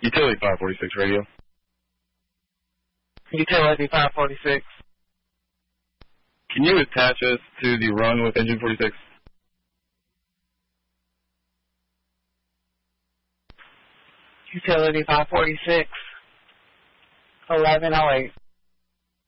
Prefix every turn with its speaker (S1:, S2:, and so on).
S1: Utility 546 radio.
S2: Utility 546.
S1: Can you attach us to the run with engine 46?
S2: Utility 546. 1108.